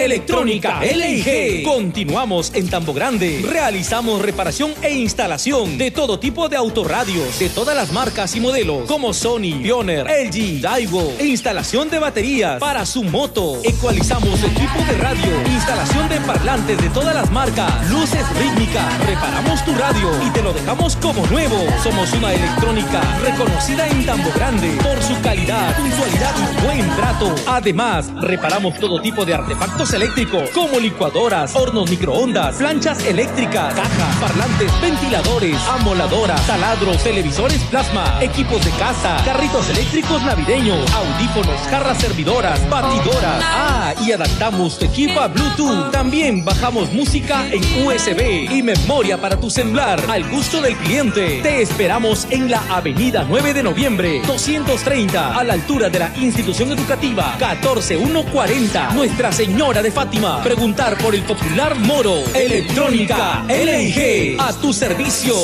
Electrónica LG. Continuamos en Tambo Grande. Realizamos reparación e instalación de todo tipo de autorradios, de todas las marcas y modelos, como Sony, Pioneer, LG, Daiwo. Instalación de baterías para su moto. Ecualizamos equipo de radio. Instalación de parlantes de todas las marcas. Luces rítmicas. Reparamos tu radio y te lo dejamos como nuevo. Somos una electrónica reconocida en Tambo Grande por su calidad, puntualidad y buen trato. Además, reparamos todo tipo de artefactos eléctricos como licuadoras, hornos microondas, planchas eléctricas, cajas, parlantes, ventiladores, amoladoras, taladros, televisores plasma, equipos de casa, carritos eléctricos navideños, audífonos, jarras servidoras, batidoras. Y adaptamos tu equipo a Bluetooth. También bajamos música en USB y memoria para tu celular al gusto del cliente. Te esperamos en la avenida 9 de noviembre 230 a la altura de la institución educativa 14140 Nuestra Señora de Fátima. Preguntar por el popular Moro. Electrónica LG, a tu servicio.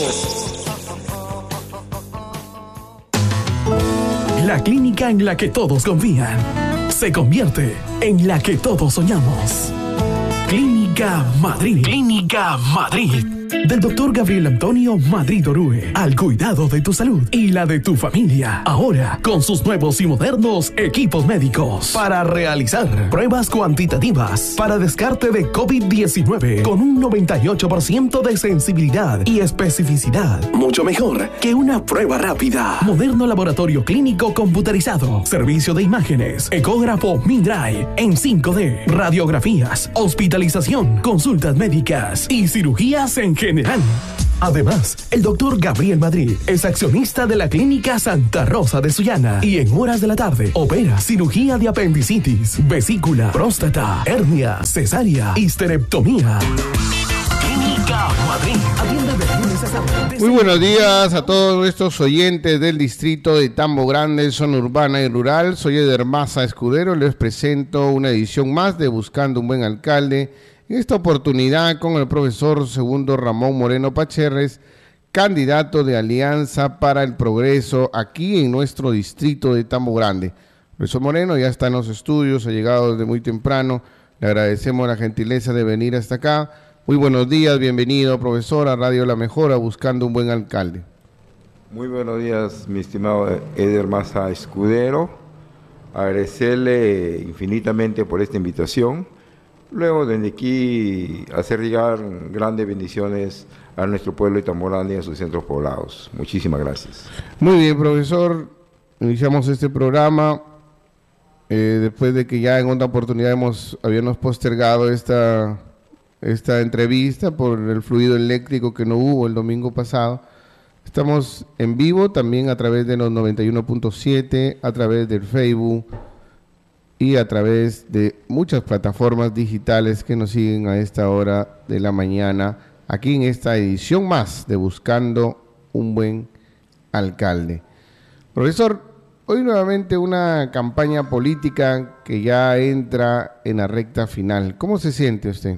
La clínica en la que todos confían se convierte en la que todos soñamos. Clínica Madrid. Clínica Madrid. Del doctor Gabriel Antonio Madrid Orue. Al cuidado de tu salud y la de tu familia. Ahora, con sus nuevos y modernos equipos médicos. Para realizar pruebas cuantitativas. Para descarte de COVID-19. Con un 98% de sensibilidad y especificidad. Mucho mejor que una prueba rápida. Moderno laboratorio clínico computarizado. Servicio de imágenes. Ecógrafo Mindray. En 5D. Radiografías. Hospitalización. Consultas médicas. Y cirugías en general. Además, el doctor Gabriel Madrid es accionista de la Clínica Santa Rosa de Sullana y en horas de la tarde opera cirugía de apendicitis, vesícula, próstata, hernia, cesárea, histerectomía. Clínica Madrid. Atiende de lunes a sábado. Muy buenos días a todos nuestros oyentes del distrito de Tambo Grande, zona urbana y rural. Soy Eder Maza Escudero, les presento una edición más de Buscando un Buen Alcalde. En esta oportunidad con el profesor segundo Ramón Moreno Pacherres, candidato de Alianza para el Progreso aquí en nuestro distrito de Tambo Grande. Profesor Moreno ya está en los estudios, ha llegado desde muy temprano, le agradecemos la gentileza de venir hasta acá. Muy buenos días, bienvenido profesor a Radio La Mejora, Buscando un Buen Alcalde. Muy buenos días, mi estimado Eder Maza Escudero, agradecerle infinitamente por esta invitación. Luego, desde aquí, hacer llegar grandes bendiciones a nuestro pueblo de Tambo Grande y a sus centros poblados. Muchísimas gracias. Muy bien, profesor. Iniciamos este programa después de que ya en otra oportunidad habíamos postergado esta entrevista por el fluido eléctrico que no hubo el domingo pasado. Estamos en vivo también a través de los 91.7, a través del Facebook y a través de muchas plataformas digitales que nos siguen a esta hora de la mañana, aquí en esta edición más de Buscando un Buen Alcalde. Profesor, hoy nuevamente una campaña política que ya entra en la recta final. ¿Cómo se siente usted?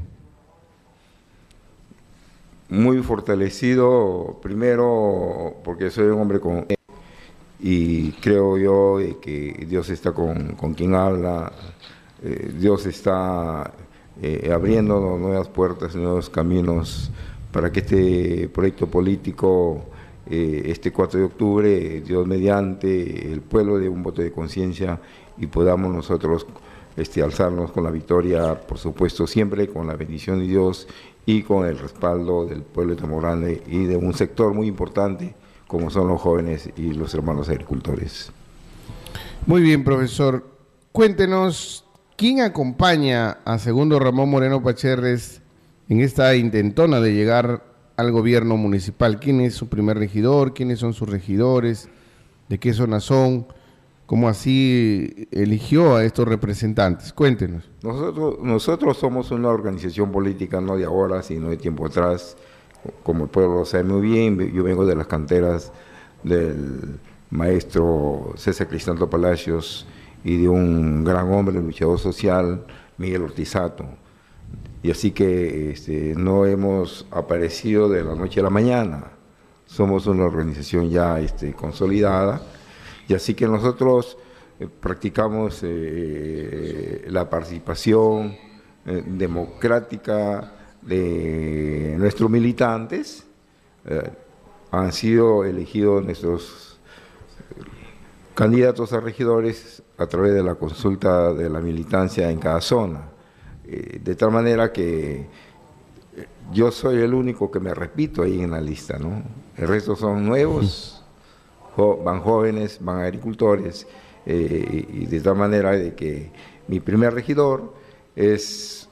Muy fortalecido, primero porque soy un hombre con... Y creo yo que Dios está con quien habla, Dios está abriendo nuevas puertas, nuevos caminos para que este proyecto político, este 4 de octubre, Dios mediante, el pueblo dé un voto de conciencia y podamos nosotros alzarnos con la victoria, por supuesto, siempre con la bendición de Dios y con el respaldo del pueblo de Tambo Grande y de un sector muy importante, como son los jóvenes y los hermanos agricultores. Muy bien, profesor. Cuéntenos, ¿quién acompaña a segundo Ramón Moreno Pacherres en esta intentona de llegar al gobierno municipal? ¿Quién es su primer regidor? ¿Quiénes son sus regidores? ¿De qué zona son? ¿Cómo así eligió a estos representantes? Cuéntenos. Nosotros somos una organización política no de ahora, sino de tiempo atrás. Como el pueblo lo sabe muy bien, yo vengo de las canteras del maestro César Cristanto Palacios y de un gran hombre, luchador social, Miguel Ortizato. Y así que no hemos aparecido de la noche a la mañana, somos una organización ya consolidada, y así que nosotros practicamos la participación, democrática de nuestros militantes. Han sido elegidos nuestros candidatos a regidores a través de la consulta de la militancia en cada zona, de tal manera que yo soy el único que me repito ahí en la lista, ¿no? El resto son nuevos, van jóvenes, van agricultores, y de tal manera de que mi primer regidor es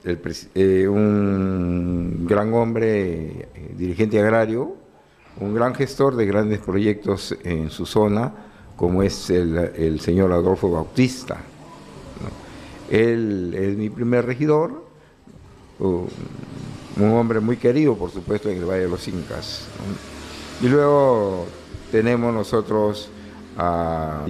un gran hombre, dirigente agrario, un gran gestor de grandes proyectos en su zona, como es el señor Adolfo Bautista, ¿no? Él es mi primer regidor, un hombre muy querido, por supuesto, en el Valle de los Incas, ¿no? Y luego tenemos nosotros a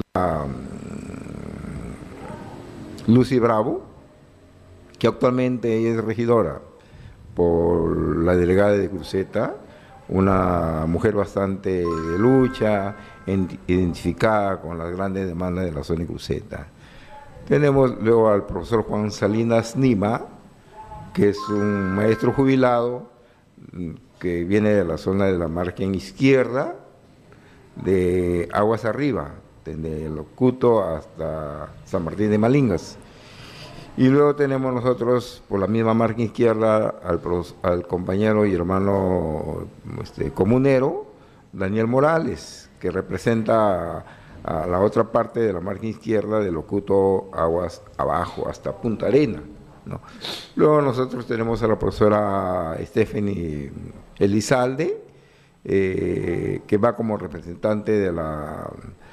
Lucy Bravo, que actualmente ella es regidora por la delegada de Cruceta, una mujer bastante de lucha, identificada con las grandes demandas de la zona de Cruceta. Tenemos luego al profesor Juan Salinas Nima, que es un maestro jubilado que viene de la zona de la margen izquierda, de Aguas Arriba, desde Locuto hasta San Martín de Malingas. Y luego tenemos nosotros, por la misma margen izquierda, al compañero y hermano comunero, Daniel Morales, que representa a la otra parte de la margen izquierda de Locuto, Aguas Abajo, hasta Punta Arena, ¿no? Luego nosotros tenemos a la profesora Stephanie Elizalde, que va como representante de la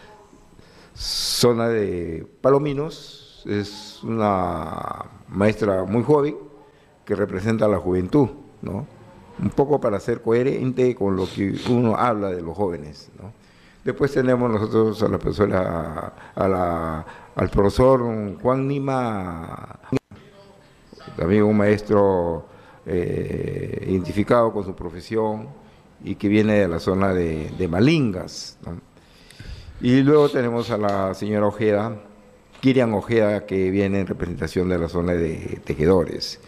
zona de Palominos. Es una maestra muy joven que representa a la juventud, ¿no? Un poco para ser coherente con lo que uno habla de los jóvenes, ¿no? Después tenemos nosotros a la profesora, al profesor Juan Nima, también un maestro identificado con su profesión y que viene de la zona de Malingas, ¿no? Y luego tenemos a la señora Ojeda, Kirian Ojeda, que viene en representación de la zona de tejedores.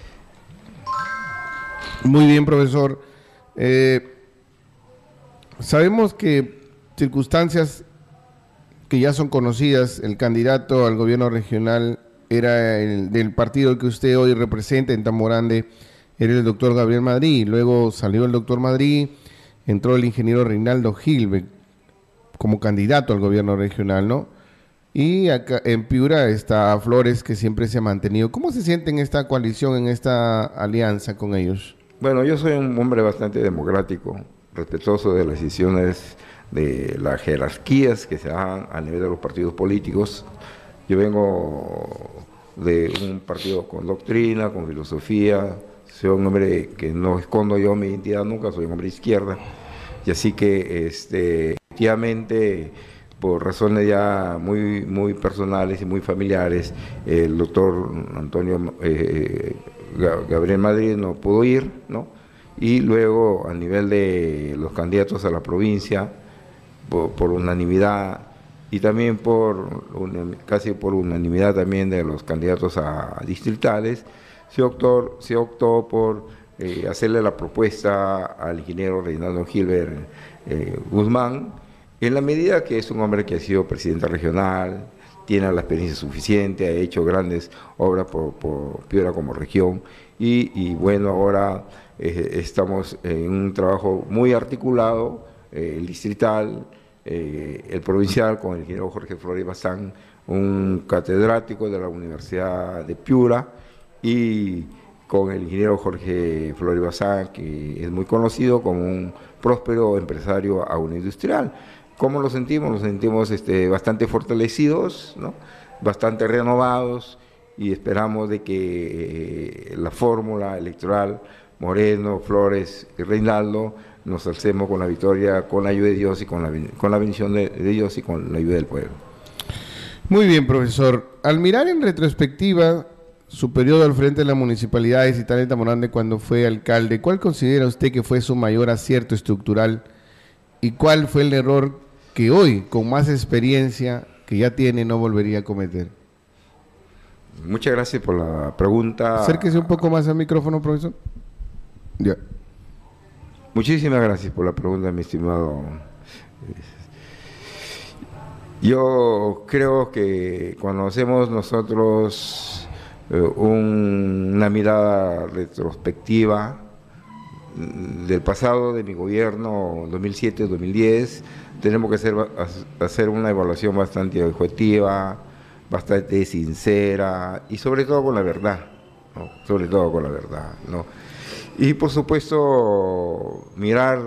Muy bien, profesor. Sabemos que circunstancias que ya son conocidas, el candidato al gobierno regional era el del partido que usted hoy representa en Tambo Grande, era el doctor Gabriel Madrid. Luego salió el doctor Madrid, entró el ingeniero Reinaldo Gilbe como candidato al gobierno regional, ¿no? Y acá en Piura está Flores, que siempre se ha mantenido. ¿Cómo se siente en esta coalición, en esta alianza con ellos? Bueno, yo soy un hombre bastante democrático, respetuoso de las decisiones de las jerarquías que se dan a nivel de los partidos políticos. Yo vengo de un partido con doctrina, con filosofía, soy un hombre que no escondo yo mi identidad nunca, soy un hombre de izquierda, y así que efectivamente, por razones ya muy personales y muy familiares, el doctor Antonio Gabriel Madrid no pudo ir, ¿no? Y luego a nivel de los candidatos a la provincia, por unanimidad, y también casi por unanimidad también de los candidatos a distritales, se optó por hacerle la propuesta al ingeniero Reinaldo Gilbert Guzmán, en la medida que es un hombre que ha sido presidente regional, tiene la experiencia suficiente, ha hecho grandes obras por Piura como región, y bueno, ahora estamos en un trabajo muy articulado, el distrital, el provincial, con el ingeniero Jorge Flores Bazán, un catedrático de la Universidad de Piura, y con el ingeniero Jorge Flores Bazán, que es muy conocido como un próspero empresario agroindustrial. ¿Cómo lo sentimos? Nos sentimos bastante fortalecidos, ¿no? Bastante renovados, y esperamos de que la fórmula electoral Moreno, Flores y Reinaldo nos alcemos con la victoria, con la ayuda de Dios y con la bendición de Dios y con la ayuda del pueblo. Muy bien, profesor. Al mirar en retrospectiva su periodo al frente de la Municipalidad de Cital de Tambo Grande cuando fue alcalde, ¿cuál considera usted que fue su mayor acierto estructural y cuál fue el error que hoy, con más experiencia que ya tiene, no volvería a cometer? Muchas gracias por la pregunta. Acérquese un poco más al micrófono, profesor. Ya. Muchísimas gracias por la pregunta, mi estimado. Yo creo que cuando hacemos nosotros una mirada retrospectiva del pasado de mi gobierno 2007-2010, tenemos que hacer una evaluación bastante objetiva, bastante sincera y sobre todo con la verdad, ¿no? Sobre todo con la verdad, ¿no? Y por supuesto mirar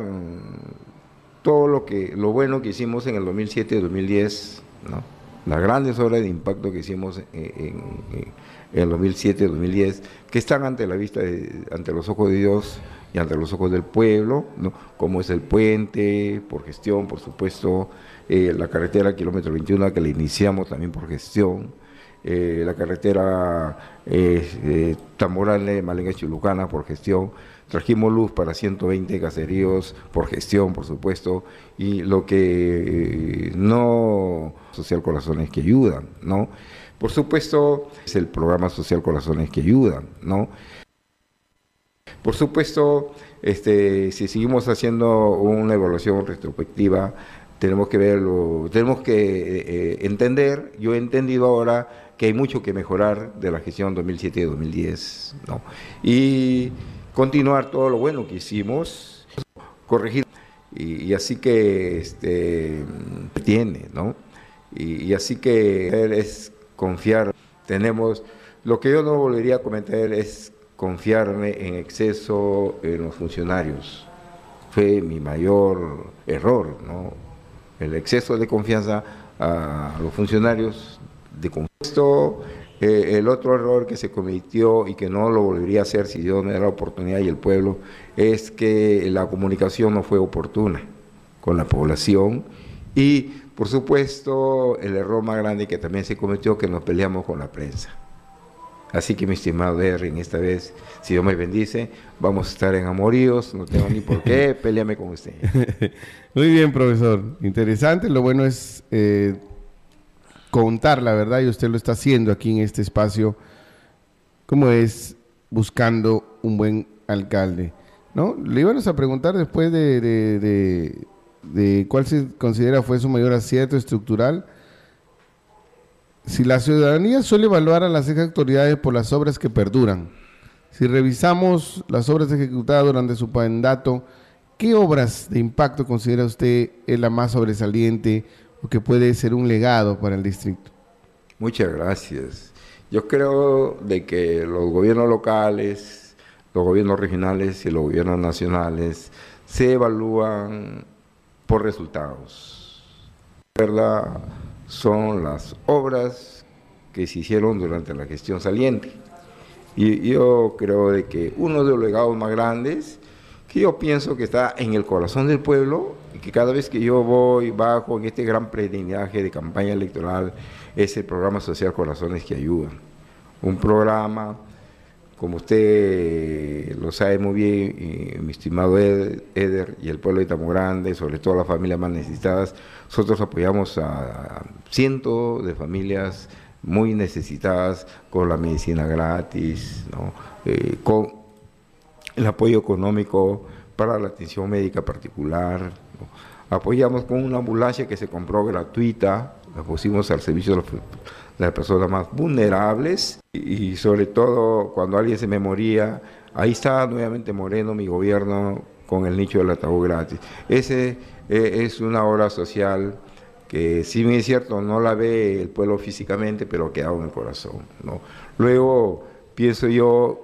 todo lo bueno que hicimos en el 2007-2010, ¿no? Las grandes obras de impacto que hicimos en el 2007-2010, que están ante la vista, ante los ojos de Dios y ante los ojos del pueblo, ¿no? Como es el puente, por gestión, por supuesto, la carretera kilómetro 21 que la iniciamos también por gestión, la carretera Tamborale, Malenga, Chulucana por gestión, trajimos luz para 120 caseríos por gestión, por supuesto, y lo que no Social Corazones que Ayudan, ¿no? Por supuesto, es el programa Social Corazones que Ayudan, ¿no? Por supuesto, si seguimos haciendo una evaluación retrospectiva, tenemos que verlo, tenemos que entender, yo he entendido ahora que hay mucho que mejorar de la gestión 2007-2010, ¿no? Y continuar todo lo bueno que hicimos, corregir, y así que tiene, ¿no? Y así que es confiar, tenemos, lo que yo no volvería a cometer es confiarme en exceso en los funcionarios, fue mi mayor error, ¿no? El exceso de confianza a los funcionarios de confianza. El otro error que se cometió y que no lo volvería a hacer si Dios me da la oportunidad y el pueblo, es que la comunicación no fue oportuna con la población y, por supuesto, el error más grande que también se cometió, que nos peleamos con la prensa. Así que, mi estimado Erwin, esta vez, si Dios me bendice, vamos a estar en amoríos, no tengo ni por qué, peleame con usted. Muy bien, profesor, interesante, lo bueno es contar la verdad y usted lo está haciendo aquí en este espacio, como es buscando un buen alcalde, ¿no? Le íbamos a preguntar después de cuál se considera fue su mayor acierto estructural. Si la ciudadanía suele evaluar a las autoridades por las obras que perduran, si revisamos las obras ejecutadas durante su mandato, ¿qué obras de impacto considera usted es la más sobresaliente o que puede ser un legado para el distrito? Muchas gracias. Yo creo de que los gobiernos locales, los gobiernos regionales y los gobiernos nacionales se evalúan por resultados. La verdad, son las obras que se hicieron durante la gestión saliente. Y yo creo de que uno de los legados más grandes, que yo pienso que está en el corazón del pueblo, y que cada vez que yo bajo en este gran peregrinaje de campaña electoral, es el programa social Corazones que Ayudan. Un programa, como usted lo sabe muy bien, mi estimado Eder, y el pueblo de Tamborande, sobre todo las familias más necesitadas, nosotros apoyamos a cientos de familias muy necesitadas con la medicina gratis, ¿no? Con el apoyo económico para la atención médica particular, ¿no? Apoyamos con una ambulancia que se compró gratuita, la pusimos al servicio de las personas más vulnerables y sobre todo cuando alguien se me moría, ahí está nuevamente Moreno, mi gobierno, con el nicho del ataúd gratis. Ese es una obra social que, si bien es cierto, no la ve el pueblo físicamente, pero ha quedado en el corazón, ¿no? Luego, pienso yo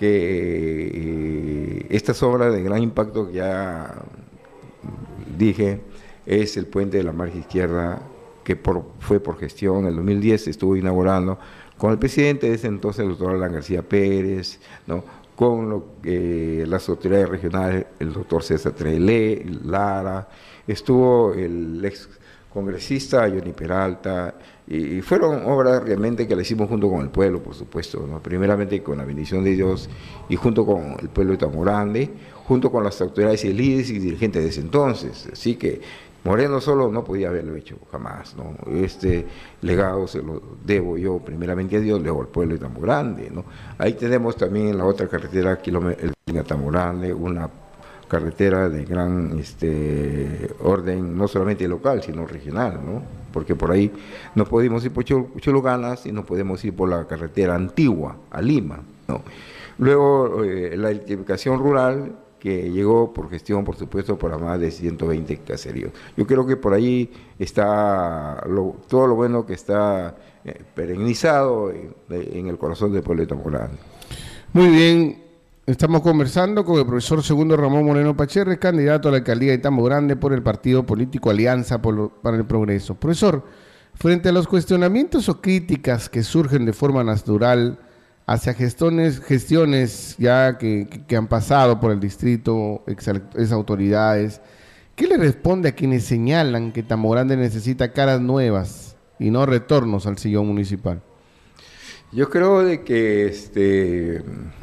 que estas obras de gran impacto que ya dije, es el puente de la margen izquierda, que fue por gestión, en el 2010 se estuvo inaugurando, con el presidente de ese entonces, el doctor Alan García Pérez, ¿no? Con las autoridades regionales, el doctor César Trelé, Lara, estuvo el ex congresista Johnny Peralta, y fueron obras realmente que la hicimos junto con el pueblo, por supuesto, ¿no? Primeramente con la bendición de Dios y junto con el pueblo de Tamborande, junto con las autoridades y líderes y dirigentes de ese entonces. Así que Moreno solo no podía haberlo hecho, jamás, ¿no? Este legado se lo debo yo primeramente a Dios, luego al pueblo de Tambo Grande, ¿no? Ahí tenemos también en la otra carretera, el Tambo Grande, una carretera de gran orden, no solamente local, sino regional, ¿no? Porque por ahí no podemos ir por Chulucanas y no podemos ir por la carretera antigua, a Lima, ¿no? Luego, la electrificación rural, que llegó por gestión, por supuesto, para más de 120 caseríos. Yo creo que por ahí está todo lo bueno que está perennizado en el corazón del pueblo de Tambo Grande. Muy bien, estamos conversando con el profesor segundo Ramón Moreno Pacherres, candidato a la alcaldía de Tambo Grande por el partido político Alianza para el Progreso. Profesor, frente a los cuestionamientos o críticas que surgen de forma natural hacia gestiones ya que han pasado por el distrito, ex autoridades, ¿qué le responde a quienes señalan que Tambo Grande necesita caras nuevas y no retornos al sillón municipal? Yo creo de que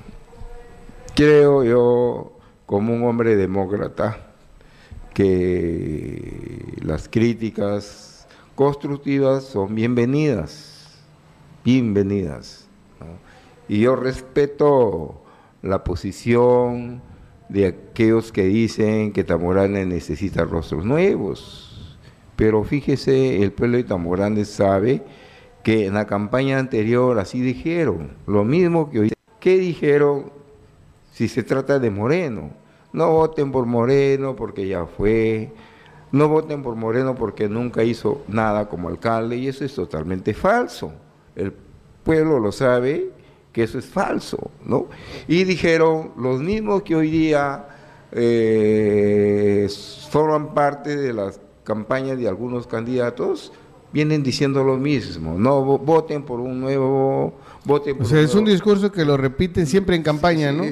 creo yo, como un hombre demócrata, que las críticas constructivas son bienvenidas, ¿no? Y yo respeto la posición de aquellos que dicen que Tambo Grande necesita rostros nuevos, pero fíjese, el pueblo de Tambo Grande sabe que en la campaña anterior así dijeron, lo mismo que hoy. ¿Qué dijeron si se trata de Moreno? No voten por Moreno porque ya fue, no voten por Moreno porque nunca hizo nada como alcalde, y eso es totalmente falso. El pueblo lo sabe, que eso es falso, ¿no? Y dijeron los mismos que hoy día forman parte de las campañas de algunos candidatos, vienen diciendo lo mismo, no voten por un nuevo, voten por o sea, es un discurso que lo repiten siempre en campaña, ¿no?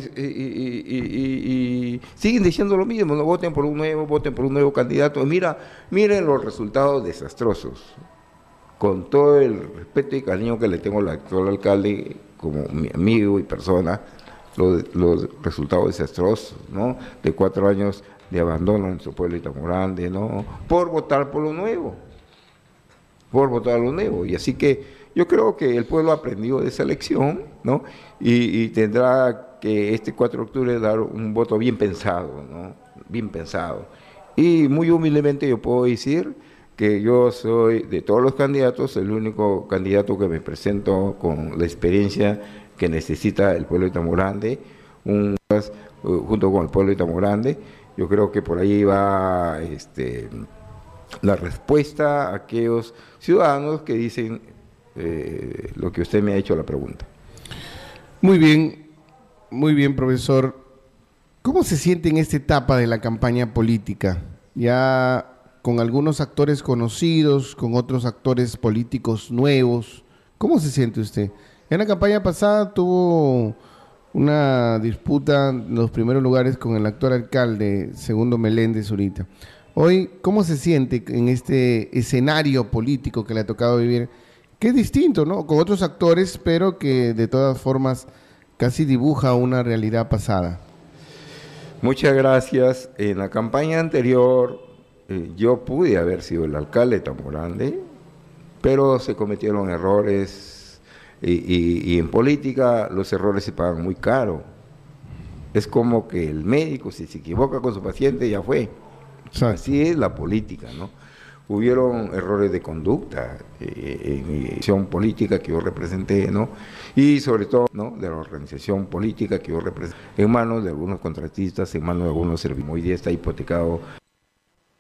Y siguen diciendo lo mismo, no voten por un nuevo candidato. Miren los resultados desastrosos. Con todo el respeto y cariño que le tengo al actual alcalde, como mi amigo y persona, los resultados desastrosos, ¿no? De 4 años de abandono en su pueblo de Tambo Grande, ¿no? Por votar por lo nuevo. Y así que yo creo que el pueblo aprendió de esa lección, ¿no? Y tendrá que este 4 de octubre dar un voto bien pensado, ¿no? Bien pensado. Y muy humildemente yo puedo decir que yo soy, de todos los candidatos, el único candidato que me presento con la experiencia que necesita el pueblo de Tambo Grande, junto con el pueblo de Tambo Grande. Yo creo que por ahí va la respuesta a aquellos ciudadanos que dicen lo que usted me ha hecho la pregunta. Muy bien, profesor. ¿Cómo se siente en esta etapa de la campaña política? Ya con algunos actores conocidos, con otros actores políticos nuevos. ¿Cómo se siente usted? En la campaña pasada tuvo una disputa en los primeros lugares con el actual alcalde, Segundo Meléndez Zurita. Hoy, ¿cómo se siente en este escenario político que le ha tocado vivir? Que es distinto, ¿no? Con otros actores, pero que de todas formas casi dibuja una realidad pasada. Muchas gracias. En la campaña anterior yo pude haber sido el alcalde de Tambo Grande, pero se cometieron errores y en política los errores se pagan muy caro. Es como que el médico, si se equivoca con su paciente, ya fue. Exacto. Así es la política, ¿no? Hubieron errores de conducta en mi acción política que yo representé, ¿no? Y sobre todo, ¿no?, de la organización política que yo representé, en manos de algunos contratistas, en manos de algunos servicios. Hoy día está hipotecado